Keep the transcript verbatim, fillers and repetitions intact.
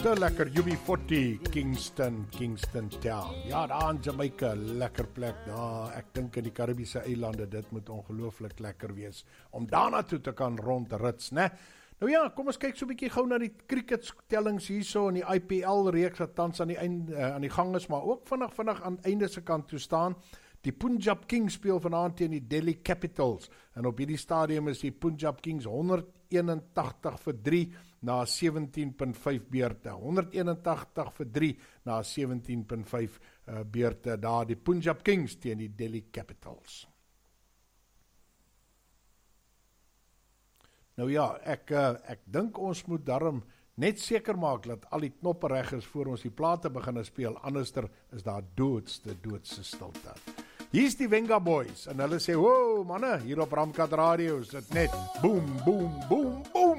Te lekker U B forty, Kingston, Kingston Town. Ja, daar in Jamaica, lekker plek. Ja, ek dink in die Karibiese eilande, dit moet ongelooflik lekker wees, om daarna toe te kan rondrits, né? Nou ja, kom ons kyk so 'n bietjie gou na die cricketstellings hierso in die I P L reeks wat tans aan die einde uh, aan die gang is, maar ook vinnig vinnig aan einde se kant toe staan. Die Punjab Kings speel vanaand teen die Delhi Capitals en op hierdie stadium is die Punjab Kings honderd eenentagtig vir drie na sewentien punt vyf beurte. honderd eenentagtig vir drie na sewentien punt vyf uh, beurte daar die Punjab Kings teen die Delhi Capitals. Nou ja, ek uh, ek dink ons moet daarom net seker maak dat al die knoppe reg is voor ons die plate begin speel, anderster is daar doodste doodse stilte. Hier is die Venga Boys en hulle sê, "Wow, manne, hier op Ramkat Radio is dit net boom, boom, boom, boom."